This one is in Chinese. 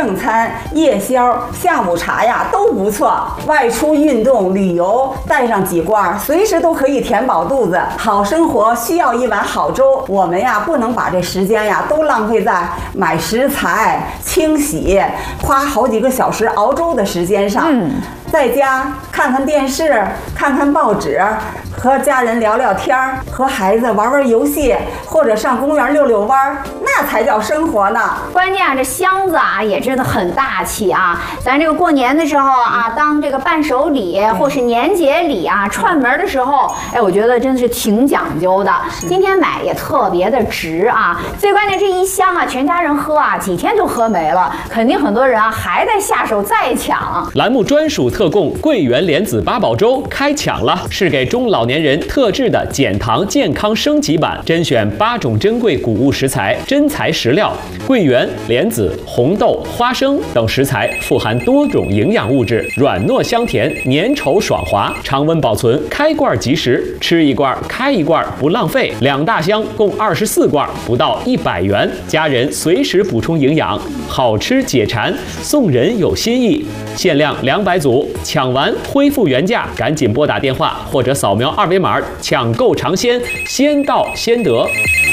正餐、夜宵、下午茶呀都不错。外出运动、旅游带上几罐，随时都可以填饱肚子。好生活需要一碗好粥，我们呀不能把这时间呀都浪费在买食材、清洗、花好几个小时熬粥的时间上。在家看看电视，看看报纸，和家人聊聊天儿，和孩子玩玩游戏，或者上公园溜溜弯儿，那才叫生活呢。 关键啊，这箱子啊也真的很大气啊！咱这个过年的时候啊，当这个伴手礼或是年节礼啊，串门的时候，哎，我觉得真的是挺讲究的。今天买也特别的值啊！最关键这一箱啊，全家人喝啊，几天就喝没了，肯定很多人啊还在下手再抢。 栏目专属特供桂圆莲子八宝粥开抢了，是给中老年人特制的减糖健康升级版，甄选8种珍贵谷物食材、真材实料，桂圆、莲子、红豆、花生等食材富含多种营养物质，软糯香甜，粘稠爽滑，常温保存，开罐即食，吃一罐开一罐不浪费。2大箱共24罐，不到100元，家人随时补充营养，好吃解馋，送人有心意。限量200组，抢完恢复原价，赶紧拨打电话或者扫描2维码抢购尝鲜，先到先得。